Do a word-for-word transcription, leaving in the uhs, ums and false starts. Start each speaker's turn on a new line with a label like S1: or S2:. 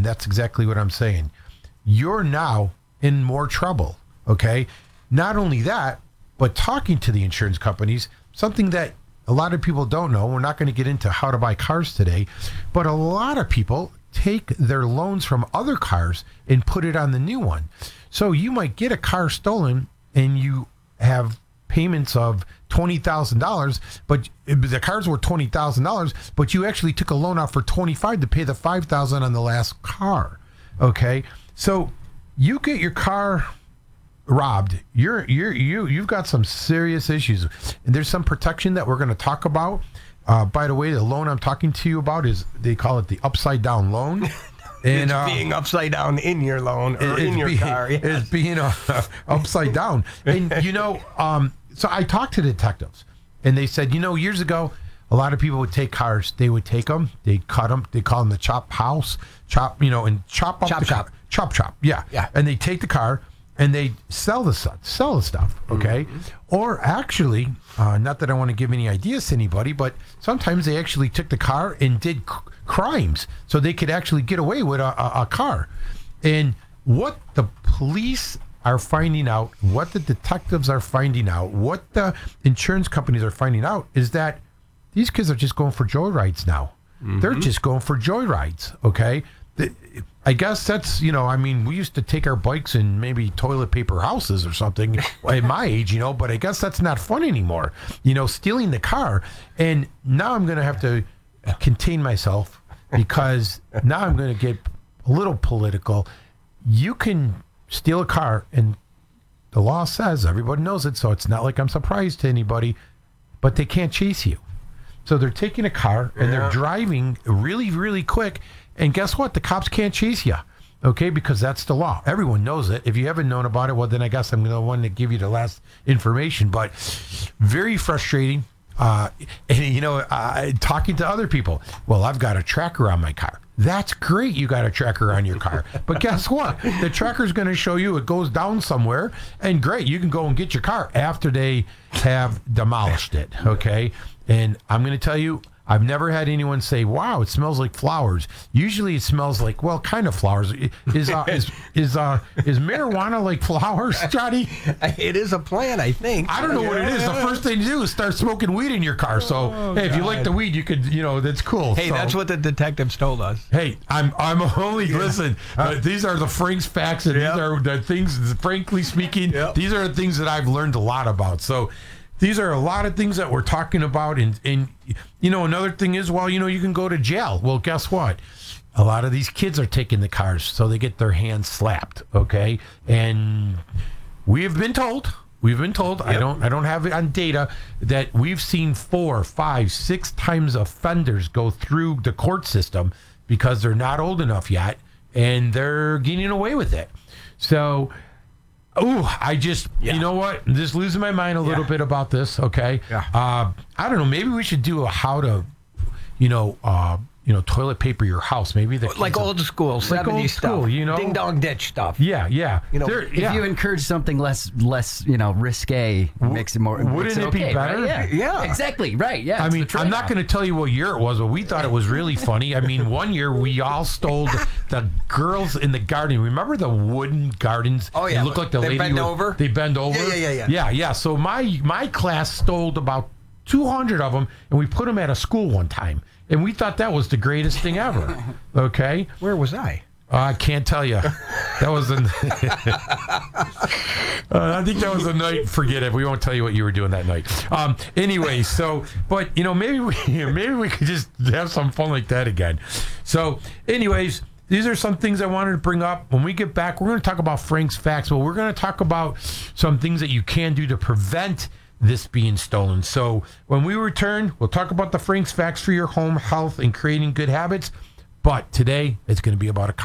S1: that's exactly what I'm saying. You're now in more trouble, okay? Not only that, but talking to the insurance companies, something that a lot of people don't know, we're not going to get into how to buy cars today, but a lot of people take their loans from other cars and put it on the new one. So you might get a car stolen and you have payments of twenty thousand dollars, but the car's worth twenty thousand dollars, but you actually took a loan out for twenty-five to pay the five thousand on the last car. Okay. So you get your car robbed. You're, you're, you, you've got some serious issues. And there's some protection that we're going to talk about. Uh, by the way, the loan I'm talking to you about is, they call it the upside down loan. And
S2: it's
S1: uh,
S2: being upside down in your loan or in your
S1: being,
S2: car. Yes.
S1: It's being uh, upside down. And, you know, um, so I talked to detectives, and they said, you know, years ago, a lot of people would take cars. They would take them, they'd cut them, they call them the chop house, chop, you know, and chop up
S2: chop
S1: the
S2: chop.
S1: car. Chop chop, yeah.
S2: Yeah.
S1: And they take the car, and they sell the stuff, sell the stuff, okay? Mm-hmm. Or actually, uh, not that I want to give any ideas to anybody, but sometimes they actually took the car and did c- crimes so they could actually get away with a, a, a car. And what the police are finding out, what the detectives are finding out, what the insurance companies are finding out is that these kids are just going for joyrides now. Mm-hmm. They're just going for joyrides, okay? The, I guess that's, you know, I mean, we used to take our bikes and maybe toilet paper houses or something at my age, you know, but I guess that's not fun anymore, you know, stealing the car. And now I'm going to have to contain myself because now I'm going to get a little political. You can steal a car, and the law says, everybody knows it, so it's not like I'm surprised to anybody, but they can't chase you. So they're taking a car and
S2: Yeah.
S1: they're driving really, really quick. And guess what? The cops can't chase you, okay? Because that's the law. Everyone knows it. If you haven't known about it, well, then I guess I'm the one to give you the last information. But very frustrating. Uh, and, you know, uh, talking to other people. Well, I've got a tracker on my car. That's great. You got a tracker on your car. But guess what? The tracker's going to show you it goes down somewhere. And great, you can go and get your car after they have demolished it, okay? And I'm going to tell you, I've never had anyone say, wow, it smells like flowers. Usually it smells like, well, kind of flowers. Is uh, is is uh, is marijuana like flowers, Johnny?
S2: It is a plant, I think.
S1: I don't know what it is. The first thing to do is start smoking weed in your car. So,
S2: Oh,
S1: hey, if you
S2: God.
S1: like the weed, you could, you know, that's cool.
S2: Hey,
S1: So-
S2: that's what the detectives told us.
S1: Hey, I'm I'm only listen. Uh, these are the Frank's facts, and
S2: Yep.
S1: these are the things. Frankly speaking,
S2: Yep.
S1: these are the things that I've learned a lot about. So, these are a lot of things that we're talking about. And and you know, another thing is, well, you know, you can go to jail. Well, guess what? A lot of these kids are taking the cars, so they get their hands slapped. Okay, and we have been told. We've been told. I
S2: Yep.
S1: don't. I don't have it on data that we've seen four, five, six times offenders go through the court system because they're not old enough yet, and they're getting away with it. So, oh, I just,
S2: Yeah.
S1: you know what? I'm just losing my mind a little
S2: Yeah.
S1: bit about this. Okay.
S2: Yeah.
S1: Uh, I don't know. Maybe we should do a how to, you know, uh, you know, toilet paper your house. Maybe the
S2: Like
S1: kids-
S2: old school, seventies
S1: old school,
S2: stuff.
S1: you know?
S2: Ding dong ditch stuff.
S1: Yeah, yeah.
S2: You know,
S1: There-
S2: if
S3: If
S1: yeah.
S3: you encourage something less, less, you know, risque, makes it more.
S1: wouldn't
S3: makes
S1: it be
S3: okay,
S1: better?
S3: Right?
S2: Yeah.
S3: Yeah. exactly. Right. Yeah.
S1: I
S3: it's
S1: mean,
S3: the
S1: I'm not
S3: trade-off.
S1: going to tell you what year it was, but we thought it was really funny. I mean, one year we all stole the, the girls in the garden. Remember the wooden gardens?
S2: Oh, yeah.
S1: They look like the
S2: They
S1: lady
S2: bend
S1: would-
S2: over?
S1: They bend over.
S2: Yeah, yeah, yeah, yeah.
S1: Yeah, yeah. So my my class stole about two hundred of them, and we put them at a school one time, and we thought that was the greatest thing ever. Okay.
S2: Where was I?
S1: Uh, I can't tell you. That was an. uh, I think that was the night. Forget it. We won't tell you what you were doing that night. Um. Anyway, so but you know maybe we maybe we could just have some fun like that again. So, anyways, these are some things I wanted to bring up. When we get back, we're going to talk about Frank's facts, but we're going to talk about some things that you can do to prevent this being stolen. So when we return, we'll talk about the Frank's facts for your home health and creating good habits. But today, it's going to be about a car.